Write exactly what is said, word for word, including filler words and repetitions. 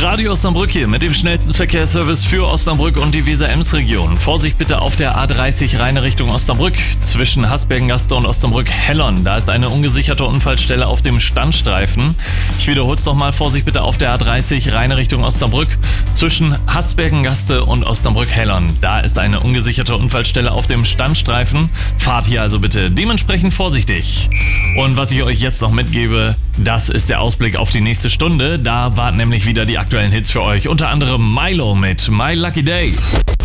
Radio Osnabrück hier mit dem schnellsten Verkehrsservice für Osnabrück und die Weser-Ems-Region. Vorsicht bitte auf der A dreißig reine Richtung Osnabrück zwischen Hasbergengaste und Osnabrück-Hellern. Da ist eine ungesicherte Unfallstelle auf dem Standstreifen. Ich wiederhole es nochmal. Vorsicht bitte auf der A dreißig reine Richtung Osnabrück zwischen Hasbergengaste und Osnabrück-Hellern. Da ist eine ungesicherte Unfallstelle auf dem Standstreifen. Fahrt hier also bitte dementsprechend vorsichtig. Und was ich euch jetzt noch mitgebe, das ist der Ausblick auf die nächste Stunde. Da warten nämlich wieder die aktuellen Hits für euch. Unter anderem Milo mit My Lucky Day.